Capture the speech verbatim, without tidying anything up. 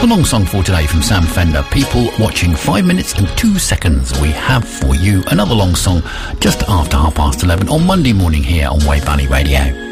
The long song for today from Sam Fender, People Watching. Five minutes and two seconds we have for you. Another long song just after half past eleven on Monday morning here on Wave Valley Radio.